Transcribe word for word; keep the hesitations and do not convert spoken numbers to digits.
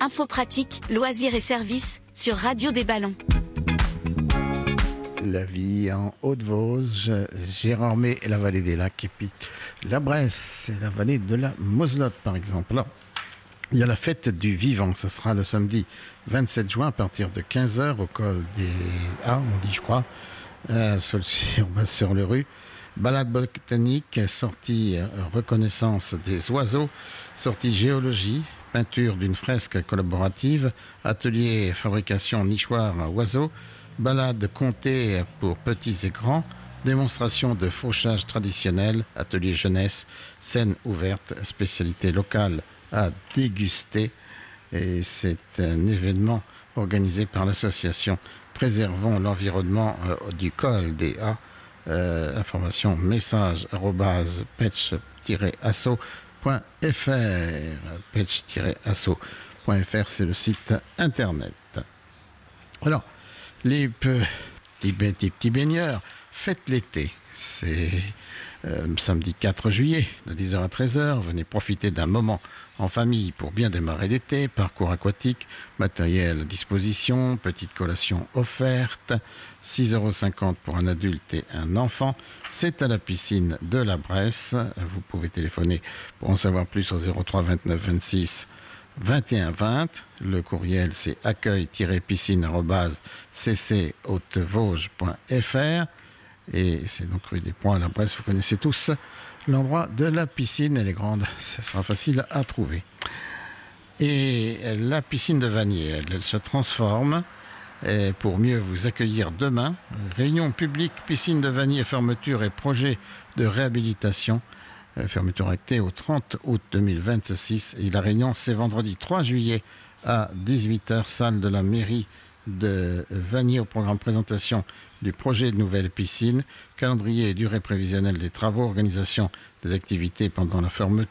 Infos pratiques, loisirs et services sur Radio des Ballons. La vie en Haute-Vosges, Gérardmer et la vallée des Lacs, et puis la Bresse et la vallée de la Moselotte par exemple. Alors, il y a la fête du vivant, ce sera le samedi vingt-sept juin à partir de quinze heures au col des Ah, on dit je crois, euh, sur, sur, sur le rue. Balade botanique, sortie euh, reconnaissance des oiseaux, sortie géologie, peinture d'une fresque collaborative, atelier fabrication nichoir à oiseaux, balade comptée pour petits et grands, démonstration de fauchage traditionnel, atelier jeunesse, scène ouverte, spécialité locale à déguster. Et c'est un événement organisé par l'association Préservons l'environnement euh, du col des A. Euh, information message arobase petch-asso point fr. petch-asso point fr, c'est le site internet. Alors, les petits, petits, petits baigneurs, faites l'été. C'est euh, samedi quatre juillet, de dix heures à treize heures. Venez profiter d'un moment en famille pour bien démarrer l'été. Parcours aquatique, matériel à disposition, petite collation offerte. six euros cinquante pour un adulte et un enfant. C'est à la piscine de la Bresse. Vous pouvez téléphoner pour en savoir plus au zéro trois vingt-neuf vingt-six vingt et un vingt. Le courriel, c'est accueil-piscine arobase c c haute vosges point f r. Et c'est donc rue des Points à la Bresse. Vous connaissez tous l'endroit de la piscine. Elle est grande, ça sera facile à trouver. Et la piscine de Vanier, elle, elle se transforme. Et pour mieux vous accueillir demain, réunion publique, piscine de Vanier, fermeture et projet de réhabilitation. Euh, fermeture actée au trente août deux mille vingt-six. Et la réunion, c'est vendredi trois juillet à dix-huit heures, salle de la mairie de Vanier, au programme présentation du projet de nouvelle piscine, calendrier et durée prévisionnelle des travaux, organisation des activités pendant la fermeture.